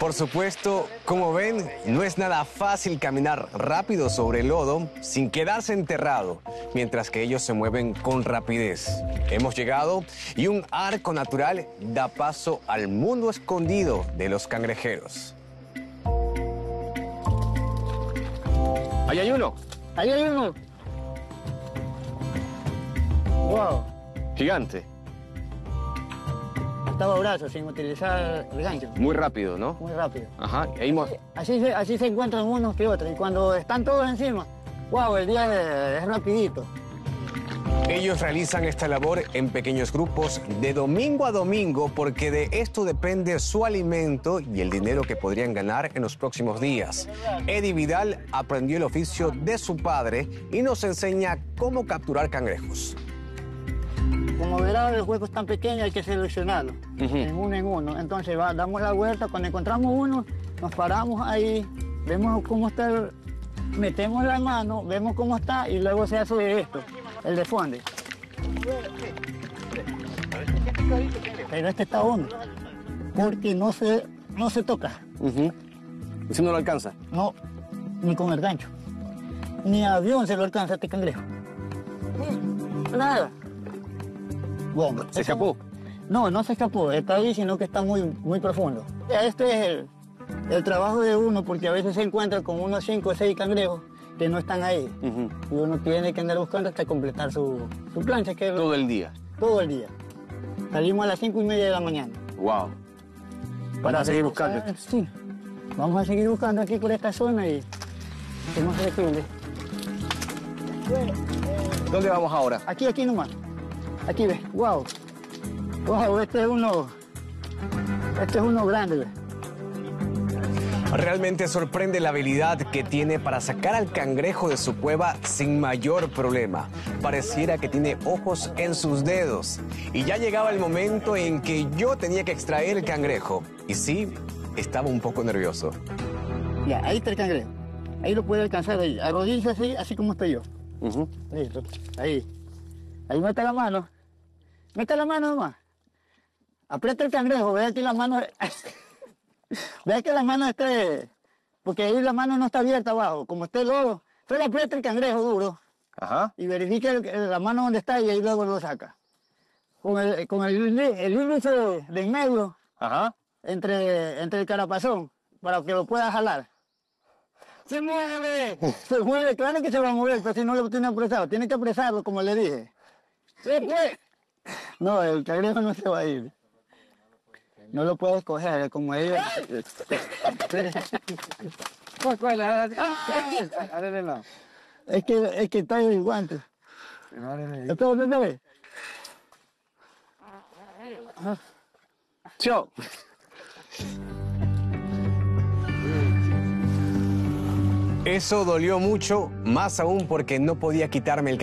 Por supuesto, como ven, no es nada fácil caminar rápido sobre el lodo sin quedarse enterrado, mientras que ellos se mueven con rapidez. Hemos llegado y un arco natural da paso al mundo escondido de los cangrejeros. Ahí hay uno. Ahí hay uno. Wow. Gigante. Estaba brazo sin utilizar el gancho. Muy rápido, ¿no? Muy rápido. Ajá. Así se encuentran unos que otros. Y cuando están todos encima, wow, el día es rapidito. Ellos realizan esta labor en pequeños grupos de domingo a domingo porque de esto depende su alimento y el dinero que podrían ganar en los próximos días. Eddie Vidal aprendió el oficio de su padre y nos enseña cómo capturar cangrejos. Como verás, los huecos tan pequeños hay que seleccionarlos, en uno. Entonces damos la vuelta, cuando encontramos uno, nos paramos ahí, vemos cómo está, metemos la mano, vemos cómo está y luego se hace esto, el desfonde. Pero este está hondo, porque no se toca. ¿Eso no lo alcanza? No, ni con el gancho. Ni avión se lo alcanza este cangrejo. Nada. Bueno, ¿Se escapó? No se escapó, está ahí, sino que está muy profundo. Este es el trabajo de uno, porque a veces se encuentra con unos 5 o 6 cangrejos que no están ahí. Y uno tiene que andar buscando hasta completar su plancha. Que Todo el día. Todo el día. Salimos a las 5:30 de la mañana. Wow. Para seguir buscando. Sí. Vamos a seguir buscando aquí por esta zona y hacemos flexible. ¿Dónde vamos ahora? Aquí nomás. Aquí ves, wow, este es uno grande, ¿ves? Realmente sorprende la habilidad que tiene para sacar al cangrejo de su cueva sin mayor problema. Pareciera que tiene ojos en sus dedos. Y ya llegaba el momento en que yo tenía que extraer el cangrejo. Y sí, estaba un poco nervioso. Ya, ahí está el cangrejo. Ahí lo puede alcanzar, ahí. Arrodíllese así como estoy yo. Listo, ahí. Ahí mete la mano. Mete la mano nomás. Aprieta el cangrejo, vea que la mano... vea que la mano esté... Porque ahí la mano no está abierta abajo. Como esté el lodo, solo aprieta el cangrejo duro. Ajá. Y verifique la mano donde está y ahí luego lo saca. Con el índice de en medio, Ajá. entre el carapazón, para que lo pueda jalar. ¡Se mueve! Se mueve, claro que se va a mover, pero si no lo tiene apresado. Tiene que apresarlo, como le dije. ¡Se fue! No, el cangrejo no se va a ir. No lo puedes coger, como ellos. Es que está en guante. ¿Esto dónde ve? Chao. Eso dolió mucho, más aún porque no podía quitarme el